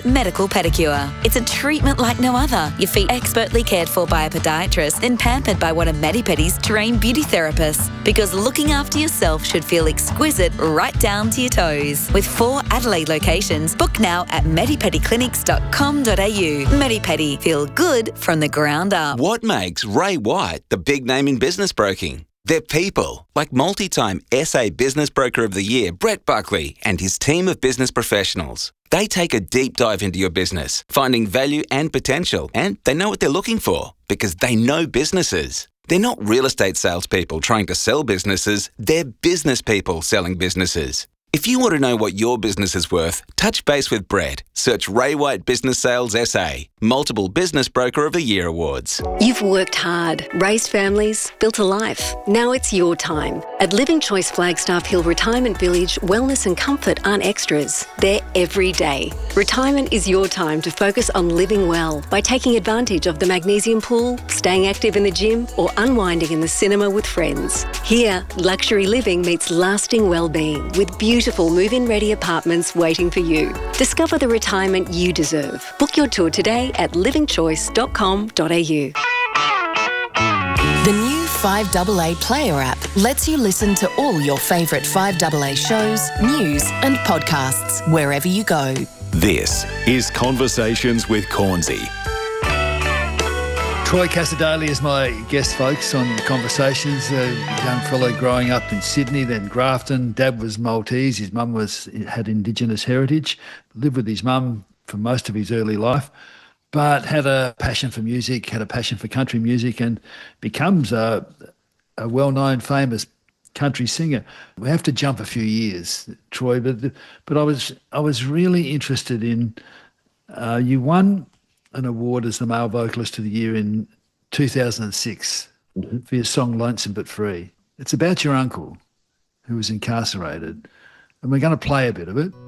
Medical Pedicure. It's a treatment like no other. Your feet expertly cared for by a podiatrist, then pampered by one of MediPedi's trained beauty therapists. Because looking after yourself should feel exquisite right down to your toes. With 4 Adelaide locations, book now at medipediclinics.com.au. MediPedi. Feel good from the ground up. What makes Ray White the big name in business broking? They're people, like multi-time SA Business Broker of the Year, Brett Buckley, and his team of business professionals. They take a deep dive into your business, finding value and potential, and they know what they're looking for because they know businesses. They're not real estate salespeople trying to sell businesses, they're business people selling businesses. If you want to know what your business is worth, touch base with Brett. Search Ray White Business Sales SA. Multiple Business Broker of the Year awards. You've worked hard, raised families, built a life. Now it's your time. At Living Choice Flagstaff Hill Retirement Village, wellness and comfort aren't extras. They're every day. Retirement is your time to focus on living well by taking advantage of the magnesium pool, staying active in the gym, or unwinding in the cinema with friends. Here, luxury living meets lasting well-being with beautiful move-in ready apartments waiting for you. Discover the retirement you deserve. Book your tour today at livingchoice.com.au. The new 5AA Player app lets you listen to all your favourite 5AA shows, news and podcasts wherever you go. This is Conversations with Cornsey. Troy Casadali is my guest, folks, on Conversations. A young fellow growing up in Sydney, then Grafton. Dad was Maltese. His mum had Indigenous heritage. Lived with his mum for most of his early life, but had a passion for music, had a passion for country music, and becomes a well-known, famous country singer. We have to jump a few years, Troy, but I was really interested in you won an award as the Male Vocalist of the Year in 2006 for your song Lonesome But Free. It's about your uncle who was incarcerated, and we're going to play a bit of it.